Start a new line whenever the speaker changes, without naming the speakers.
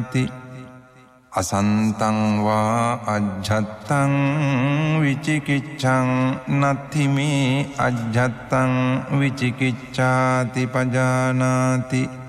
අසන්තං වා අජ්ජත්තං විචිකිච්ඡං නත්ථි මේ අජ්ජත්තං විචිකිච්ඡාති පජානාති